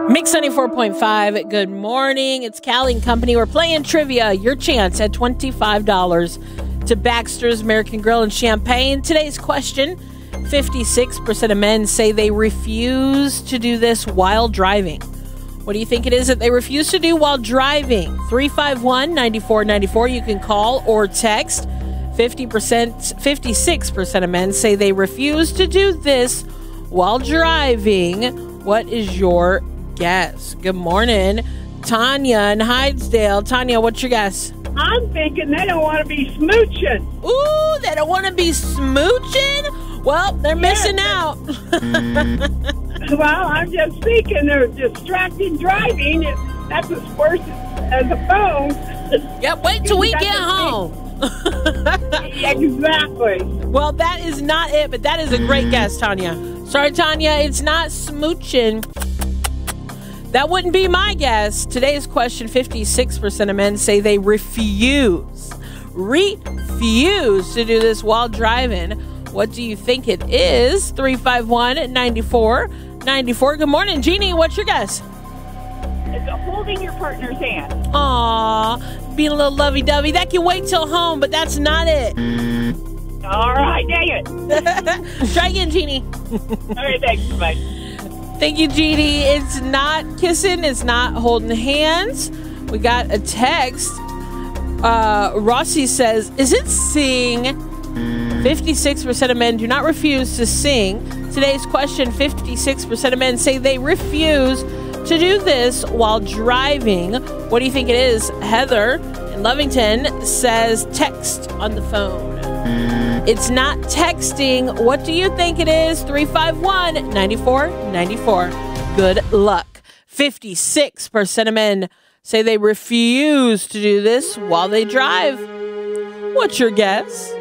Mix 94.5. Good morning. It's Callie and Company. We're playing trivia. Your chance at $25 to Baxter's American Grill and Champaign. Today's question, 56% of men say they refuse to do this while driving. What do you think it is that they refuse to do while driving? 351-9494. You can call or text. 56% of men say they refuse to do this while driving. What is your guess? Good morning. Tanya in Hydesdale. Tanya, what's your guess? I'm thinking they don't want to be smooching. Ooh, they don't want to be smooching? Well, they're missing out. Well, I'm just thinking they're distracted driving. That's as worse as a phone. Yep, wait till we get home. Exactly. Well, that is not it, but that is a great guess, Tanya. Sorry, Tanya, it's not smooching. That wouldn't be my guess. Today's question, 56% of men say they refuse to do this while driving. What do you think it is? 351-9494. Good morning, Jeannie. What's your guess? It's holding your partner's hand. Aw, being a little lovey-dovey. That can wait till home, but that's not it. All right, dang it. Try again, Jeannie. All right, thanks. Bye. Thank you, Jeannie. It's not kissing. It's not holding hands. We got a text. Rossi says, is it sing? 56% of men do not refuse to sing. Today's question, 56% of men say they refuse to do this while driving. What do you think it is? Heather in Lovington says text on the phone. It's not texting. What do you think it is? 351-9494. Good luck. 56% of men say they refuse to do this while they drive. What's your guess?